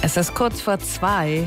Es ist kurz vor 2.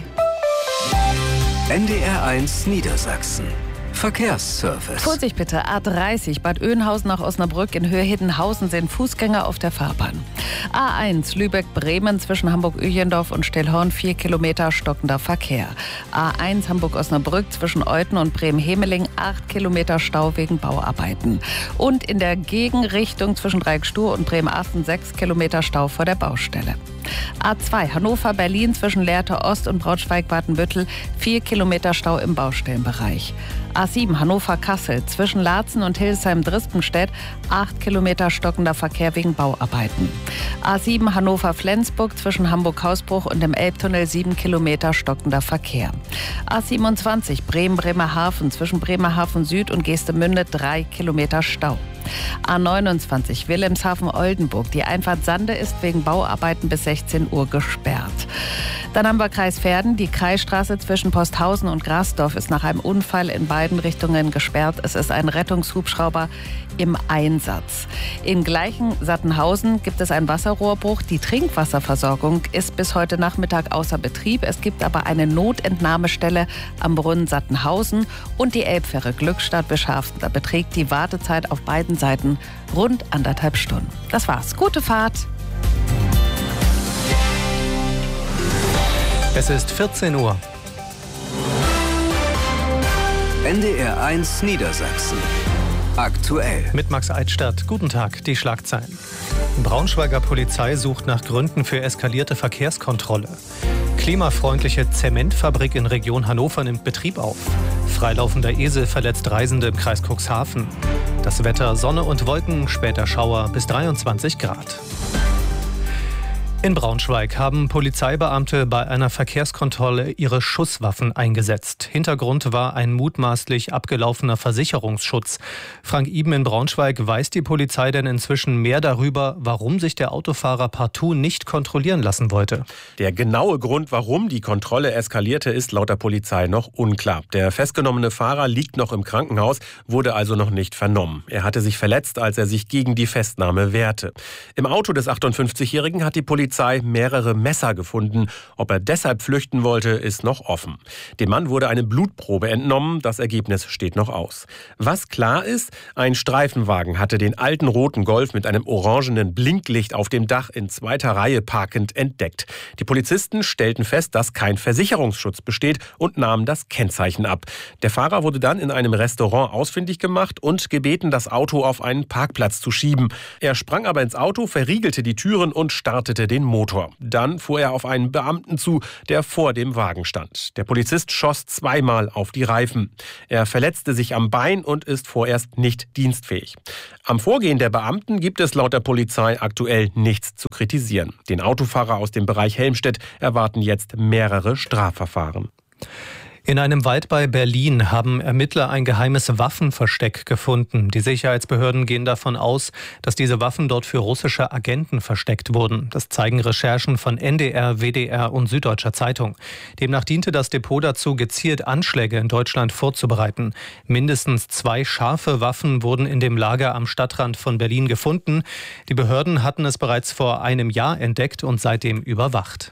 NDR1 Niedersachsen. Verkehrsservice. Vorsicht bitte, A30 Bad Oeynhausen nach Osnabrück. In Höhe Hiddenhausen sind Fußgänger auf der Fahrbahn. A1 Lübeck-Bremen zwischen Hamburg-Öchendorf und Stellhorn 4 Kilometer stockender Verkehr. A1 Hamburg-Osnabrück zwischen Euthen und Bremen-Hemeling 8 Kilometer Stau wegen Bauarbeiten. Und in der Gegenrichtung zwischen Dreieckstuhr und Bremerhaven 6 Kilometer Stau vor der Baustelle. A2 Hannover-Berlin zwischen Lehrte Ost und Braunschweig-Watenbüttel 4 Kilometer Stau im Baustellenbereich. A7 Hannover-Kassel zwischen Laatzen und Hildesheim-Drispenstedt 8 Kilometer stockender Verkehr wegen Bauarbeiten. A7 Hannover-Flensburg zwischen Hamburg-Hausbruch und dem Elbtunnel 7 Kilometer stockender Verkehr. A27 Bremen-Bremerhaven zwischen Bremerhaven Süd und Geestemünde 3 Kilometer Stau. A29 Wilhelmshaven-Oldenburg. Die Einfahrt Sande ist wegen Bauarbeiten bis 16 Uhr gesperrt. Dann haben wir Kreis Verden. Die Kreisstraße zwischen Posthausen und Grasdorf ist nach einem Unfall in beiden Richtungen gesperrt. Es ist ein Rettungshubschrauber im Einsatz. In Gleichen-Sattenhausen gibt es einen Wasserrohrbruch. Die Trinkwasserversorgung ist bis heute Nachmittag außer Betrieb. Es gibt aber eine Notentnahmestelle am Brunnen Sattenhausen und die Elbfähre Glückstadt-Bischaften. Da beträgt die Wartezeit auf beiden Seiten rund 1,5 Stunden. Das war's. Gute Fahrt. Es ist 14 Uhr. NDR1 Niedersachsen. Aktuell. Mit Max Eichstadt. Guten Tag, die Schlagzeilen. Braunschweiger Polizei sucht nach Gründen für eskalierte Verkehrskontrolle. Klimafreundliche Zementfabrik in Region Hannover nimmt Betrieb auf. Freilaufender Esel verletzt Reisende im Kreis Cuxhaven. Das Wetter Sonne und Wolken, später Schauer bis 23 Grad. In Braunschweig haben Polizeibeamte bei einer Verkehrskontrolle ihre Schusswaffen eingesetzt. Hintergrund war ein mutmaßlich abgelaufener Versicherungsschutz. Frank Iben in Braunschweig, weiß die Polizei denn inzwischen mehr darüber, warum sich der Autofahrer partout nicht kontrollieren lassen wollte? Der genaue Grund, warum die Kontrolle eskalierte, ist laut der Polizei noch unklar. Der festgenommene Fahrer liegt noch im Krankenhaus, wurde also noch nicht vernommen. Er hatte sich verletzt, als er sich gegen die Festnahme wehrte. Im Auto des 58-Jährigen hat die Polizei mehrere Messer gefunden. Ob er deshalb flüchten wollte, ist noch offen. Dem Mann wurde eine Blutprobe entnommen. Das Ergebnis steht noch aus. Was klar ist, ein Streifenwagen hatte den alten roten Golf mit einem orangenen Blinklicht auf dem Dach in zweiter Reihe parkend entdeckt. Die Polizisten stellten fest, dass kein Versicherungsschutz besteht und nahmen das Kennzeichen ab. Der Fahrer wurde dann in einem Restaurant ausfindig gemacht und gebeten, das Auto auf einen Parkplatz zu schieben. Er sprang aber ins Auto, verriegelte die Türen und startete den Motor. Dann fuhr er auf einen Beamten zu, der vor dem Wagen stand. Der Polizist schoss zweimal auf die Reifen. Er verletzte sich am Bein und ist vorerst nicht dienstfähig. Am Vorgehen der Beamten gibt es laut der Polizei aktuell nichts zu kritisieren. Den Autofahrer aus dem Bereich Helmstedt erwarten jetzt mehrere Strafverfahren. In einem Wald bei Berlin haben Ermittler ein geheimes Waffenversteck gefunden. Die Sicherheitsbehörden gehen davon aus, dass diese Waffen dort für russische Agenten versteckt wurden. Das zeigen Recherchen von NDR, WDR und Süddeutscher Zeitung. Demnach diente das Depot dazu, gezielt Anschläge in Deutschland vorzubereiten. Mindestens 2 scharfe Waffen wurden in dem Lager am Stadtrand von Berlin gefunden. Die Behörden hatten es bereits vor einem Jahr entdeckt und seitdem überwacht.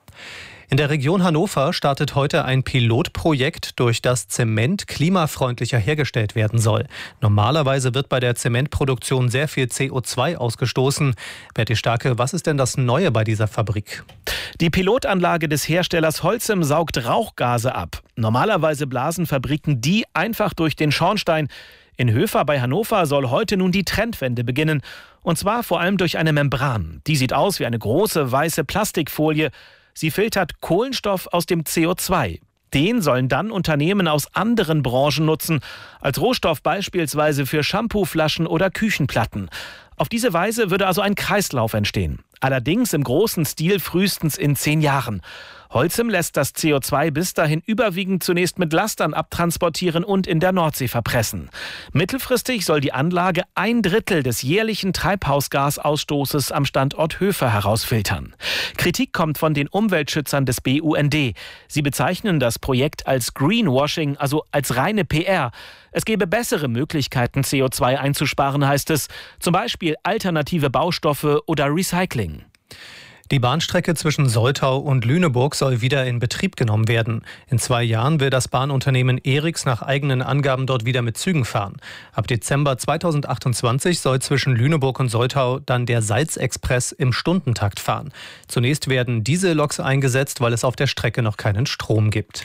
In der Region Hannover startet heute ein Pilotprojekt, durch das Zement klimafreundlicher hergestellt werden soll. Normalerweise wird bei der Zementproduktion sehr viel CO2 ausgestoßen. Berti Starke, was ist denn das Neue bei dieser Fabrik? Die Pilotanlage des Herstellers Holcim saugt Rauchgase ab. Normalerweise blasen Fabriken die einfach durch den Schornstein. In Höfer bei Hannover soll heute nun die Trendwende beginnen. Und zwar vor allem durch eine Membran. Die sieht aus wie eine große weiße Plastikfolie. Sie filtert Kohlenstoff aus dem CO2. Den sollen dann Unternehmen aus anderen Branchen nutzen, als Rohstoff beispielsweise für Shampooflaschen oder Küchenplatten. Auf diese Weise würde also ein Kreislauf entstehen. Allerdings im großen Stil frühestens in 10 Jahren. Holcim lässt das CO2 bis dahin überwiegend zunächst mit Lastern abtransportieren und in der Nordsee verpressen. Mittelfristig soll die Anlage 1/3 des jährlichen Treibhausgasausstoßes am Standort Höfer herausfiltern. Kritik kommt von den Umweltschützern des BUND. Sie bezeichnen das Projekt als Greenwashing, also als reine PR. Es gebe bessere Möglichkeiten, CO2 einzusparen, heißt es. Zum Beispiel alternative Baustoffe oder Recycling. Die Bahnstrecke zwischen Soltau und Lüneburg soll wieder in Betrieb genommen werden. In 2 Jahren will das Bahnunternehmen Eriks nach eigenen Angaben dort wieder mit Zügen fahren. Ab Dezember 2028 soll zwischen Lüneburg und Soltau dann der Salzexpress im Stundentakt fahren. Zunächst werden Dieselloks eingesetzt, weil es auf der Strecke noch keinen Strom gibt.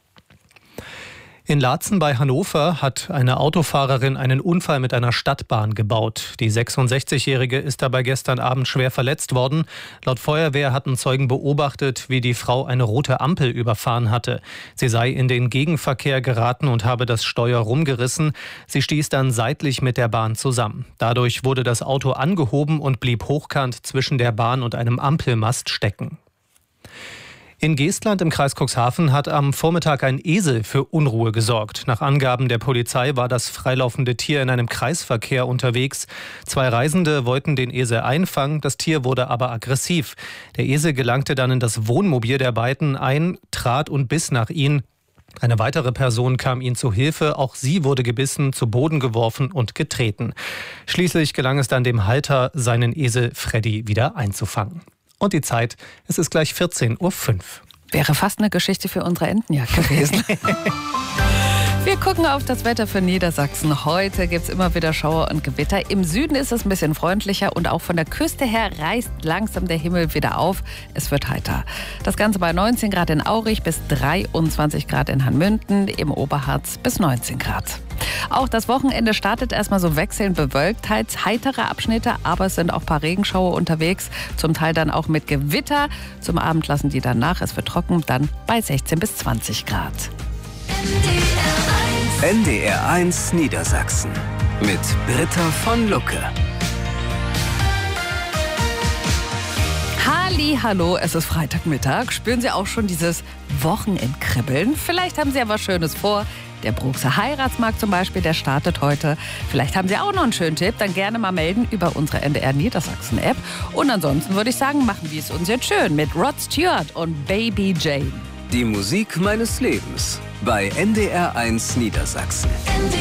In Laatzen bei Hannover hat eine Autofahrerin einen Unfall mit einer Stadtbahn gebaut. Die 66-Jährige ist dabei gestern Abend schwer verletzt worden. Laut Feuerwehr hatten Zeugen beobachtet, wie die Frau eine rote Ampel überfahren hatte. Sie sei in den Gegenverkehr geraten und habe das Steuer rumgerissen. Sie stieß dann seitlich mit der Bahn zusammen. Dadurch wurde das Auto angehoben und blieb hochkant zwischen der Bahn und einem Ampelmast stecken. In Geestland im Kreis Cuxhaven hat am Vormittag ein Esel für Unruhe gesorgt. Nach Angaben der Polizei war das freilaufende Tier in einem Kreisverkehr unterwegs. 2 Reisende wollten den Esel einfangen, das Tier wurde aber aggressiv. Der Esel gelangte dann in das Wohnmobil der beiden ein, trat und biss nach ihnen. Eine weitere Person kam ihnen zu Hilfe, auch sie wurde gebissen, zu Boden geworfen und getreten. Schließlich gelang es dann dem Halter, seinen Esel Freddy wieder einzufangen. Und die Zeit, es ist gleich 14:05 Uhr. Wäre fast eine Geschichte für unsere Entenjagd gewesen. Wir gucken auf das Wetter für Niedersachsen. Heute gibt es immer wieder Schauer und Gewitter. Im Süden ist es ein bisschen freundlicher und auch von der Küste her reißt langsam der Himmel wieder auf. Es wird heiter. Das Ganze bei 19 Grad in Aurich bis 23 Grad in Hanmünden, im Oberharz bis 19 Grad. Auch das Wochenende startet erstmal so wechselnd bewölkt, teils heitere Abschnitte, aber es sind auch ein paar Regenschauer unterwegs, zum Teil dann auch mit Gewitter. Zum Abend lassen die dann nach, es wird trocken, dann bei 16 bis 20 Grad. NDR 1 Niedersachsen mit Britta von Lucke. Hallo, es ist Freitagmittag. Spüren Sie auch schon dieses Wochenendkribbeln? Vielleicht haben Sie ja was Schönes vor. Der Bruxer Heiratsmarkt zum Beispiel, der startet heute. Vielleicht haben Sie auch noch einen schönen Tipp, dann gerne mal melden über unsere NDR Niedersachsen App. Und ansonsten würde ich sagen, machen wir es uns jetzt schön mit Rod Stewart und Baby Jane. Die Musik meines Lebens bei NDR 1 Niedersachsen.